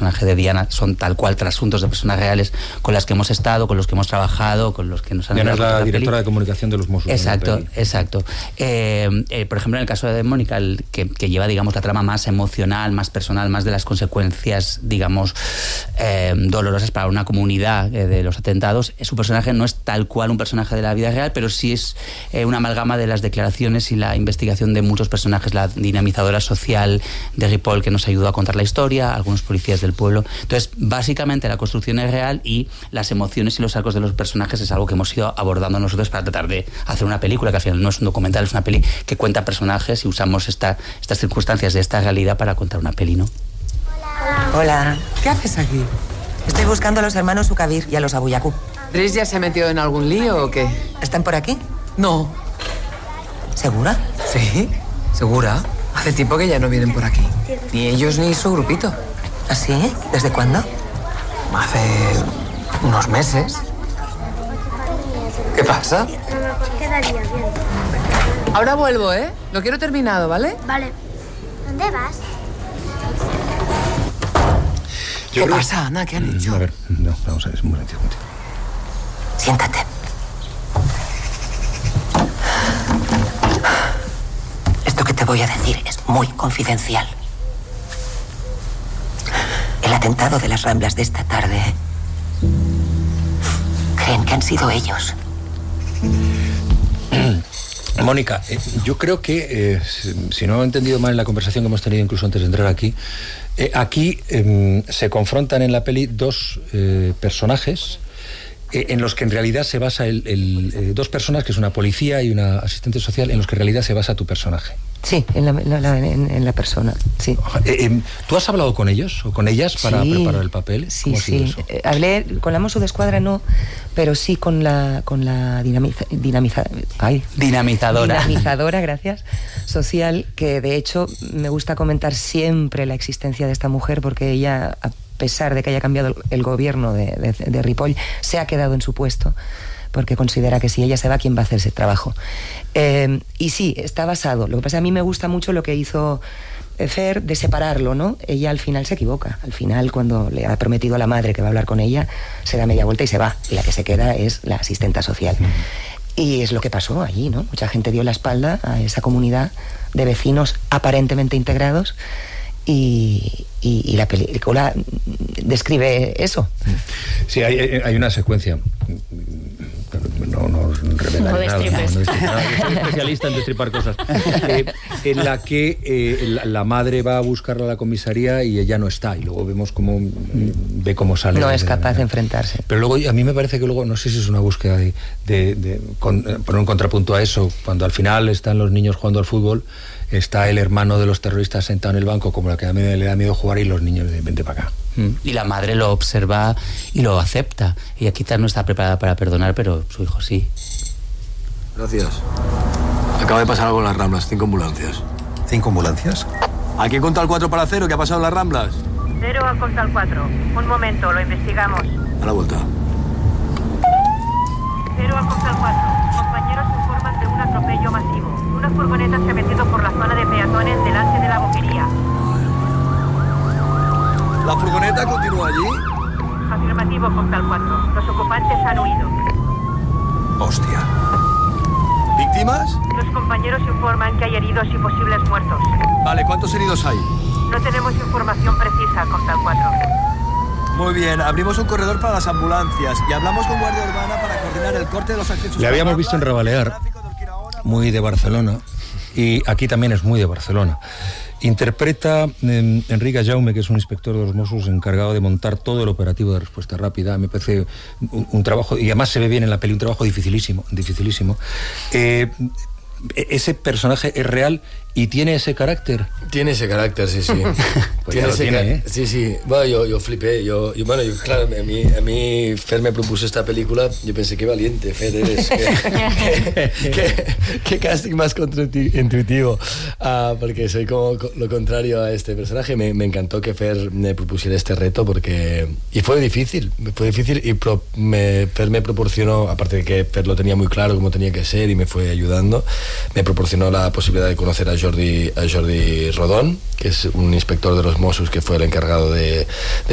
personaje de Diana son tal cual trasuntos de personas reales con las que hemos estado, con los que hemos trabajado, con los que nos han... Diana es la directora de comunicación de los Mossos. Exacto. Por ejemplo, en el caso de Mónica, que lleva, digamos, la trama más emocional, más personal, más de las consecuencias, digamos, dolorosas para una comunidad de los atentados, su personaje no es tal cual un personaje de la vida real, pero sí es una amalgama de las declaraciones y la investigación de muchos personajes, la dinamizadora social de Ripoll, que nos ayudó a contar la historia, algunos policías del pueblo. Entonces, básicamente la construcción es real y las emociones y los arcos de los personajes es algo que hemos ido abordando nosotros para tratar de hacer una película, que al final no es un documental, es una peli que cuenta personajes y usamos estas circunstancias de esta realidad para contar una peli, ¿no? Hola. ¿Qué haces aquí? Estoy buscando a los hermanos Ukabir y a los Abu Yaqub. ¿Driss ya se ha metido en algún lío o qué? ¿Están por aquí? No. ¿Segura? Sí, segura. Hace tiempo que ya no vienen por aquí. Ni ellos ni su grupito. ¿Ah, sí? ¿Desde cuándo? Hace unos meses. ¿Qué pasa? Quedaría bien. Ahora vuelvo, ¿eh? Lo quiero terminado, ¿vale? Vale. ¿Dónde vas? ¿Qué pasa, Ana? ¿Qué han hecho? A ver, no, vamos a ver, un momentito. Siéntate. Esto que te voy a decir es muy confidencial. El atentado de las Ramblas de esta tarde... creen que han sido ellos. Mónica, yo creo que, si no he entendido mal en la conversación que hemos tenido incluso antes de entrar aquí, se confrontan en la peli dos personajes en los que en realidad se basa dos personas, que es una policía y una asistente social, en los que en realidad se basa tu personaje. Sí, en la persona, sí. ¿Tú has hablado con ellos o con ellas para preparar el papel? Sí, sí. Hablé con la Mosso d'Esquadra, no, pero sí con la dinamizadora, gracias, social, que de hecho me gusta comentar siempre la existencia de esta mujer, porque ella, a pesar de que haya cambiado el gobierno de Ripoll, se ha quedado en su puesto, porque considera que si ella se va, ¿quién va a hacer ese trabajo? Y sí, está basado. Lo que pasa, a mí me gusta mucho lo que hizo Fer, de separarlo, ¿no? Ella al final se equivoca. Al final, cuando le ha prometido a la madre que va a hablar con ella, se da media vuelta y se va. Y la que se queda es la asistenta social. Y es lo que pasó allí, ¿no? Mucha gente dio la espalda a esa comunidad de vecinos aparentemente integrados. Y la película describe eso. Sí, hay una secuencia. No revelaré nada. No soy especialista en destripar cosas. En la que la madre va a buscarla a la comisaría y ella no está. Y luego vemos cómo ve cómo sale. No es capaz de enfrentarse. Pero luego, a mí me parece que luego, no sé si es una búsqueda de poner un contrapunto a eso, cuando al final están los niños jugando al fútbol, está el hermano de los terroristas sentado en el banco, como la que le da miedo jugar, y los niños dicen, vente para acá. Y la madre lo observa y lo acepta. Ella quizás no está preparada para perdonar, pero su hijo sí. Gracias. Acaba de pasar algo en las Ramblas, 5 ambulancias. ¿5 ambulancias? ¿A quién conta el 4 para 0? ¿Qué ha pasado en las Ramblas? 0 a conta el 4. Un momento, lo investigamos. A la vuelta. 0 a conta el 4. Compañeros informan de un atropello masivo. Una furgoneta se ha metido por la zona de peatones delante de la boquería. ¿La furgoneta continúa allí? Afirmativo, conta el 4. Los ocupantes han huido. Hostia. ¿Víctimas? Los compañeros informan que hay heridos y posibles muertos. Vale, ¿cuántos heridos hay? No tenemos información precisa, conta el 4. Muy bien, abrimos un corredor para las ambulancias y hablamos con Guardia Urbana para coordinar el corte de los accesos. Le habíamos visto en Rabalear, muy de Barcelona, y aquí también es muy de Barcelona. Interpreta Enrique Jaume, que es un inspector de los Mossos encargado de montar todo el operativo de respuesta rápida. Me parece un trabajo, y además se ve bien en la peli, un trabajo dificilísimo. Ese personaje es real y tiene ese carácter. Tiene ese carácter, sí, sí. Pues tiene ese ¿eh? Sí, sí. Bueno, yo flipé. Claro, a mí Fer me propuso esta película. Yo pensé, qué valiente, Fer, eres. Qué casting más contraintuitivo. Porque soy como lo contrario a este personaje. Me encantó que Fer me propusiera este reto porque... Y fue difícil y Fer me proporcionó, aparte de que Fer lo tenía muy claro cómo tenía que ser y me fue ayudando, me proporcionó la posibilidad de conocer a Jordi Rodón, que es un inspector de los Mossos que fue el encargado de